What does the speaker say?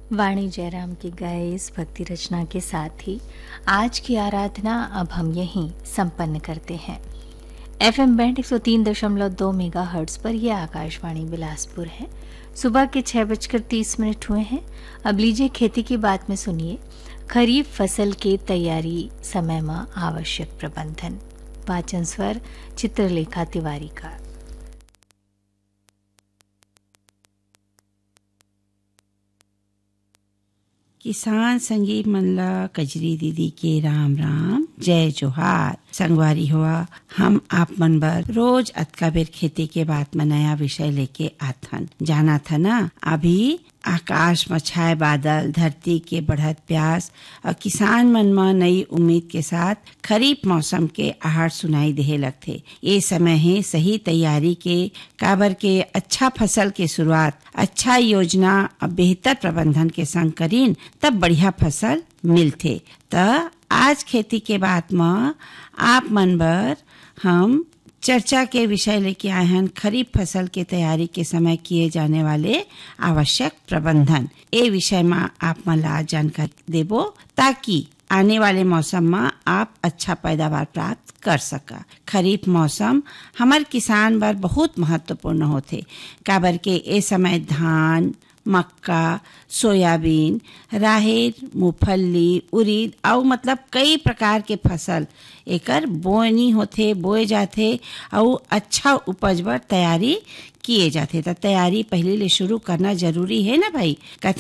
वाणी जयराम की गाए इस भक्ति रचना के साथ ही आज की आराधना अब हम यहीं संपन्न करते हैं। एफएम बैंड 103.2 मेगाहर्ट्ज पर यह आकाशवाणी बिलासपुर है। सुबह के 6:30 हुए हैं। अब लीजिए खेती की बात में सुनिए खरीफ फसल के तैयारी समय में आवश्यक प्रबंधन। वाचन स्वर चित्रलेखा तिवारी का। किसान संगी मनला कजरी दीदी के राम राम जय जोहार। संगवारी हुआ हम आप मन बर रोज अतका बेर खेती के बात में नया विषय लेके आथन। जाना था ना, अभी आकाश में छाए बादल, धरती के बढ़त प्यास और किसान मन में नई उम्मीद के साथ खरीफ मौसम के आहट सुनाई देहे लगथे। ये समय है सही तैयारी के, काबर के अच्छा फसल के शुरुआत अच्छा योजना और बेहतर प्रबंधन के संग करीन तब बढ़िया फसल मिलथे। त आज खेती के बात में आप मन बर हम चर्चा के विषय लेके आए हैं खरीफ फसल के तैयारी के समय किए जाने वाले आवश्यक प्रबंधन। ये विषय में आप मन ला जानकारी देबो ताकि आने वाले मौसम में आप अच्छा पैदावार प्राप्त कर सका। खरीफ मौसम हमारे किसान बर बहुत महत्वपूर्ण होते, काबर के ए समय धान, मक्का, सोयाबीन, राहेर, मूंगफली, उड़ीद और मतलब कई प्रकार के फसल एकर बोनी होथे, बोए जाथे और अच्छा उपज बर तैयारी किए जाथे। तो तैयारी पहले ले शुरू करना जरूरी है ना भाई।